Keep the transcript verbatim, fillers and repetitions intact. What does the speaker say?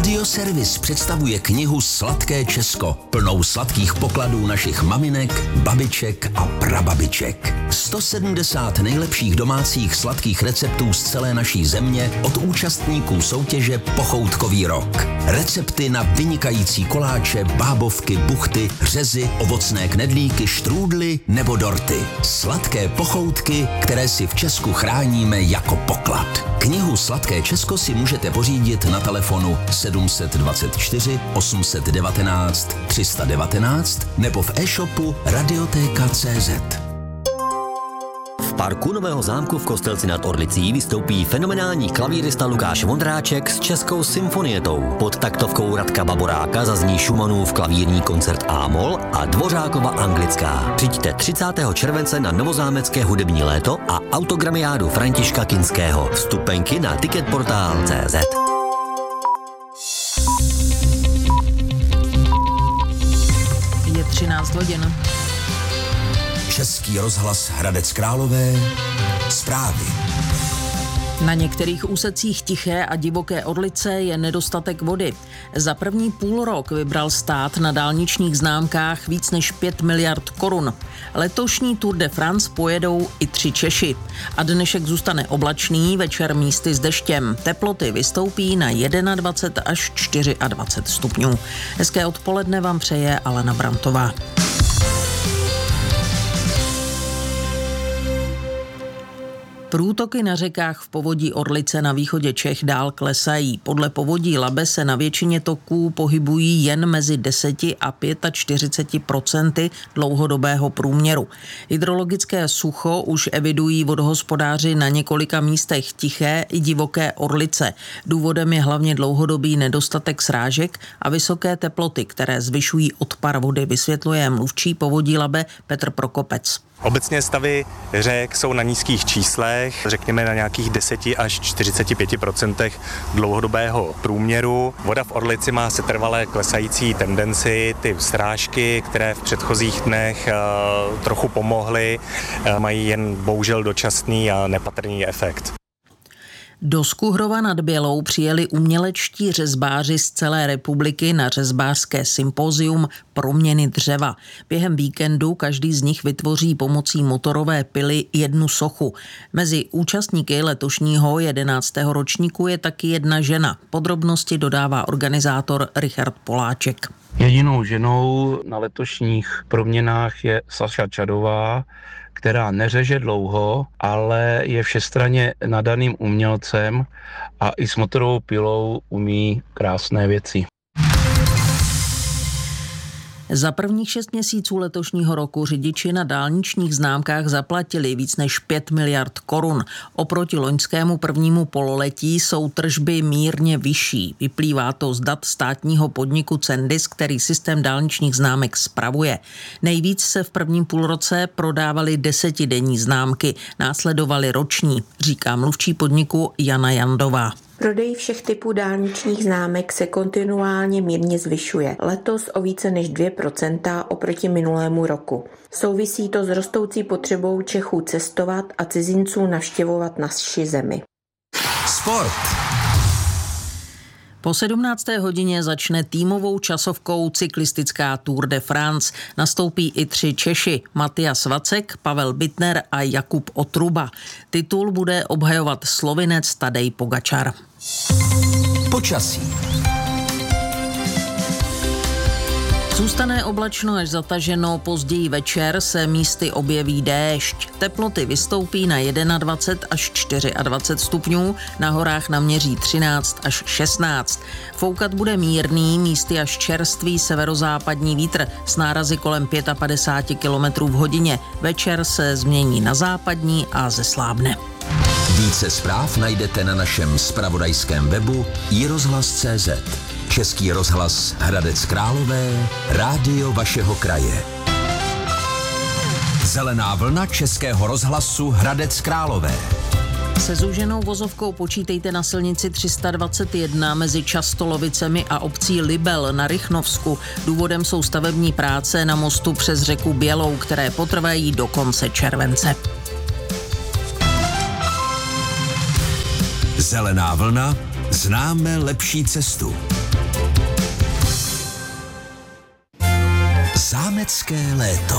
Radioservis představuje knihu Sladké Česko, plnou sladkých pokladů našich maminek, babiček a prababiček. sto sedmdesát nejlepších domácích sladkých receptů z celé naší země od účastníků soutěže Pochoutkový rok. Recepty na vynikající koláče, bábovky, buchty, řezy, ovocné knedlíky, štrůdly nebo dorty. Sladké pochoutky, které si v Česku chráníme jako poklad. Knihu Sladké Česko si můžete pořídit na telefonu sedm dvacet čtyři osm set devatenáct tři sta devatenáct nebo v e-shopu radiotéka tečka cé zet. V parku Nového zámku v Kostelci nad Orlicí vystoupí fenomenální klavírista Lukáš Vondráček s Českou symfonietou. Pod taktovkou Radka Baboráka zazní Schumannův klavírní koncert A-moll a Dvořákova anglická. Přijďte třicátého července na Novozámecké hudební léto a autogramiádu Františka Kinského. Vstupenky na ticketportál tečka cé zet. Je třináct hodin. Český rozhlas Hradec Králové. Zprávy. Na některých úsecích Tiché a Divoké Orlice je nedostatek vody. Za první půlrok vybral stát na dálničních známkách víc než pět miliard korun. Letošní Tour de France pojedou i tři Češi. A dnešek zůstane oblačný, večer místy s deštěm. Teploty vystoupí na dvacet jedna až dvacet čtyři stupňů. Hezké odpoledne vám přeje Alena Brantová. Průtoky na řekách v povodí Orlice na východě Čech dál klesají. Podle povodí Labe se na většině toků pohybují jen mezi deset a čtyřicet pět procenty dlouhodobého průměru. Hydrologické sucho už evidují vodohospodáři na několika místech Tiché i Divoké Orlice. Důvodem je hlavně dlouhodobý nedostatek srážek a vysoké teploty, které zvyšují odpar vody, vysvětluje mluvčí povodí Labe Petr Prokopec. Obecně stavy řek jsou na nízkých číslech, řekněme na nějakých deset až čtyřicet pět procentech dlouhodobého průměru. Voda v Orlici má setrvalé klesající tendenci, ty srážky, které v předchozích dnech uh, trochu pomohly, uh, mají jen bohužel dočasný a nepatrný efekt. Do Skuhrova nad Bělou přijeli umělečtí řezbáři z celé republiky na řezbářské sympozium Proměny dřeva. Během víkendu každý z nich vytvoří pomocí motorové pily jednu sochu. Mezi účastníky letošního jedenáctého ročníku je taky jedna žena. Podrobnosti dodává organizátor Richard Poláček. Jedinou ženou na letošních proměnách je Saša Čadová, která neřeže dlouho, ale je všestranně nadaným umělcem a i s motorovou pilou umí krásné věci. Za prvních šest měsíců letošního roku řidiči na dálničních známkách zaplatili víc než pět miliard korun. Oproti loňskému prvnímu pololetí jsou tržby mírně vyšší. Vyplývá to z dat státního podniku Cendis, který systém dálničních známek spravuje. Nejvíc se v prvním půlroce prodávaly desetidenní známky, následovaly roční, říká mluvčí podniku Jana Jandová. Prodej všech typů dálničních známek se kontinuálně mírně zvyšuje. Letos o více než dvě procenta oproti minulému roku. Souvisí to s rostoucí potřebou Čechů cestovat a cizinců navštěvovat naši zemi. Sport. Po sedmnácté hodině začne týmovou časovkou cyklistická Tour de France. Nastoupí i tři Češi, Matias Vacek, Pavel Bittner a Jakub Otruba. Titul bude obhajovat Slovinec Tadej Pogačar. Počasí. Zůstane oblačno až zataženo, později večer se místy objeví déšť. Teploty vystoupí na dvacet jedna až dvacet čtyři stupňů, na horách naměří třináct až šestnáct. Foukat bude mírný, místy až čerstvý severozápadní vítr s nárazy kolem padesát pět kilometrů v hodině. Večer se změní na západní a zeslábne. Více zpráv najdete na našem zpravodajském webu i rozhlas tečka cé zet. Český rozhlas Hradec Králové, rádio vašeho kraje. Zelená vlna Českého rozhlasu Hradec Králové. Se zúženou vozovkou počítejte na silnici tři sta dvacet jedna mezi Častolovicemi a obcí Libel na Rychnovsku. Důvodem jsou stavební práce na mostu přes řeku Bělou, které potrvají do konce července. Zelená vlna, známe lepší cestu. Zámecké léto.